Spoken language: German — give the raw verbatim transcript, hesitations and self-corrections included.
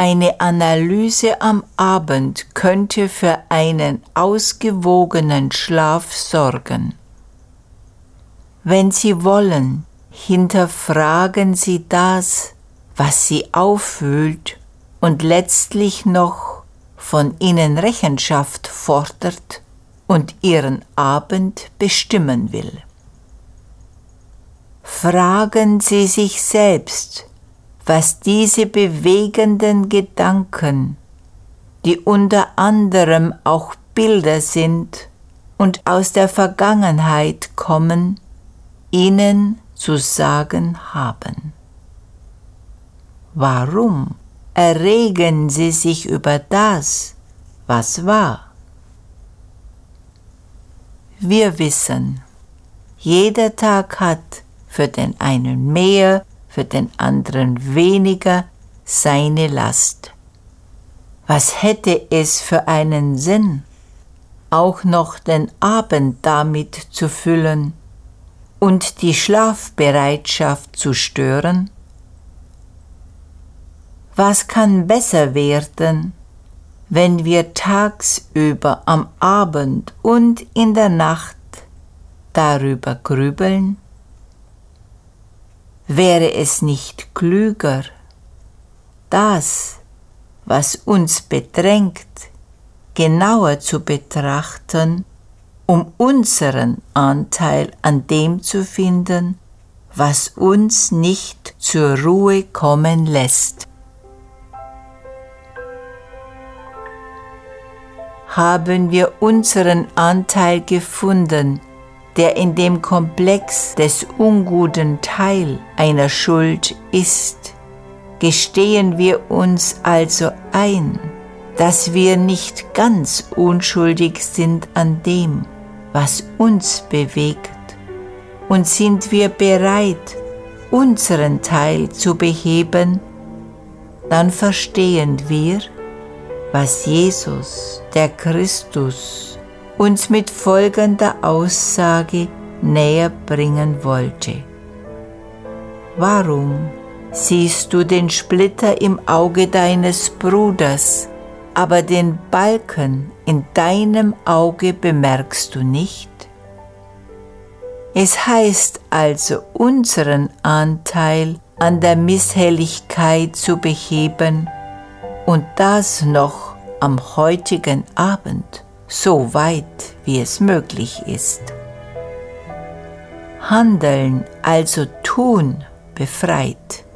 Eine Analyse am Abend könnte für einen ausgewogenen Schlaf sorgen. Wenn Sie wollen, hinterfragen Sie das, was Sie aufwühlt und letztlich noch von Ihnen Rechenschaft fordert und Ihren Abend bestimmen will. Fragen Sie sich selbst, was diese bewegenden Gedanken, die unter anderem auch Bilder sind und aus der Vergangenheit kommen, Ihnen zu sagen haben. Warum erregen Sie sich über das, was war? Wir wissen, jeder Tag hat für den einen mehr, für den anderen weniger seine Last. Was hätte es für einen Sinn, auch noch den Abend damit zu füllen und die Schlafbereitschaft zu stören? Was kann besser werden, wenn wir tagsüber am Abend und in der Nacht darüber grübeln? Wäre es nicht klüger, das, was uns bedrängt, genauer zu betrachten, um unseren Anteil an dem zu finden, was uns nicht zur Ruhe kommen lässt? Haben wir unseren Anteil gefunden, der in dem Komplex des unguten Teil einer Schuld ist, gestehen wir uns also ein, dass wir nicht ganz unschuldig sind an dem, was uns bewegt, und sind wir bereit, unseren Teil zu beheben, dann verstehen wir, was Jesus, der Christus, uns mit folgender Aussage näher bringen wollte. Warum siehst du den Splitter im Auge deines Bruders, aber den Balken in deinem Auge bemerkst du nicht? Es heißt also, unseren Anteil an der Misshelligkeit zu beheben, und das noch am heutigen Abend, so weit wie es möglich ist. Handeln, also tun, befreit.